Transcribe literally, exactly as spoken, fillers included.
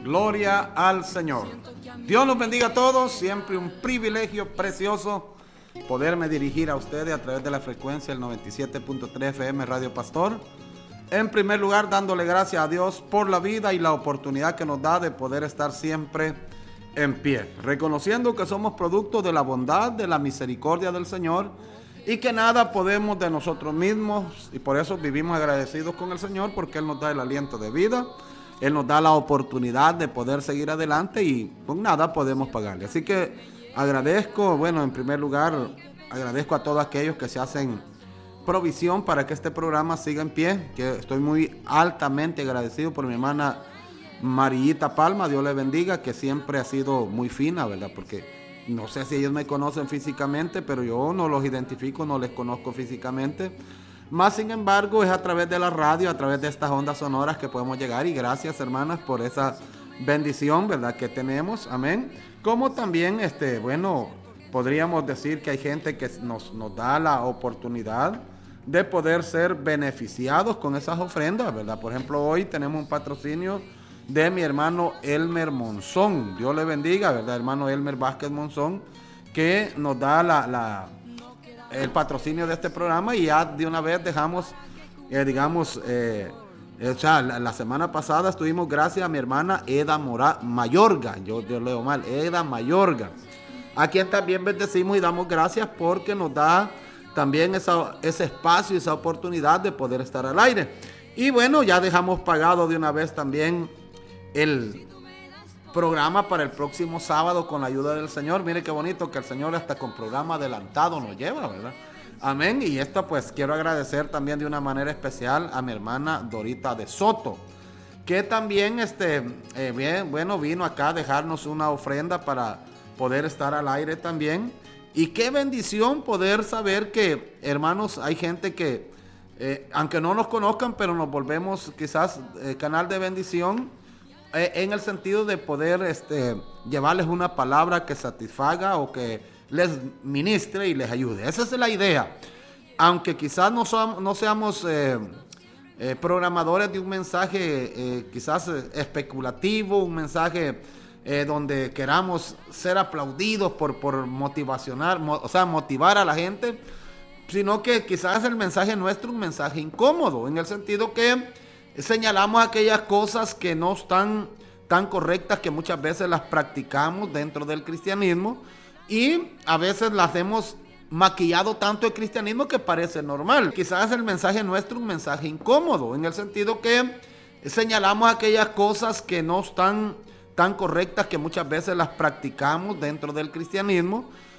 Gloria al Señor. Dios los bendiga a todos. Siempre un privilegio precioso poderme dirigir a ustedes a través de la frecuencia del noventa y siete punto tres F M Radio Pastor. En primer lugar, dándole gracias a Dios por la vida y la oportunidad que nos da de poder estar siempre en pie, reconociendo que somos producto de la bondad, de la misericordia del Señor y que nada podemos de nosotros mismos, y por eso vivimos agradecidos con el Señor, porque Él nos da el aliento de vida, Él nos da la oportunidad de poder seguir adelante y con nada podemos pagarle. Así que agradezco, bueno, en primer lugar, agradezco a todos aquellos que se hacen provisión para que este programa siga en pie, que estoy muy altamente agradecido por mi hermana Marillita Palma, Dios le bendiga, que siempre ha sido muy fina, ¿verdad? Porque no sé si ellos me conocen físicamente, pero yo no los identifico, no les conozco físicamente. Más sin embargo, es a través de la radio, a través de estas ondas sonoras que podemos llegar. Y gracias, hermanas, por esa bendición, ¿verdad?, que tenemos. Amén. Como también, este, bueno, podríamos decir que hay gente que nos, nos da la oportunidad de poder ser beneficiados con esas ofrendas, ¿verdad? Por ejemplo, hoy tenemos un patrocinio de mi hermano Elmer Monzón. Dios le bendiga, ¿verdad? Hermano Elmer Vázquez Monzón, que nos da la, la, el patrocinio de este programa, y ya de una vez dejamos, eh, digamos, eh, o sea, la, la semana pasada estuvimos gracias a mi hermana Eda Mora, Mayorga, yo, yo leo mal, Eda Mayorga, a quien también bendecimos y damos gracias porque nos da también esa, ese espacio y esa oportunidad de poder estar al aire. Y bueno, ya dejamos pagado de una vez también el programa para el próximo sábado con la ayuda del Señor. Mire qué bonito que el Señor hasta con programa adelantado nos lleva, ¿verdad? Amén. Y esto pues quiero agradecer también de una manera especial a mi hermana Dorita de Soto, que también este, eh, bien, bueno, vino acá a dejarnos una ofrenda para poder estar al aire también. Y qué bendición poder saber que, hermanos, hay gente que eh, aunque no nos conozcan, pero nos volvemos quizás eh, canal de bendición, en el sentido de poder este, llevarles una palabra que satisfaga o que les ministre y les ayude. Esa es la idea. Aunque quizás no, son, no seamos eh, eh, programadores de un mensaje eh, quizás especulativo, un mensaje eh, donde queramos ser aplaudidos por, por motivacionar, mo, o sea, motivar a la gente, sino que quizás el mensaje nuestro es un mensaje incómodo, en el sentido que señalamos aquellas cosas que no están tan correctas, que muchas veces las practicamos dentro del cristianismo y a veces las hemos maquillado tanto el cristianismo que parece normal. Quizás el mensaje nuestro es un mensaje incómodo, en el sentido que señalamos aquellas cosas que no están tan correctas, que muchas veces las practicamos dentro del cristianismo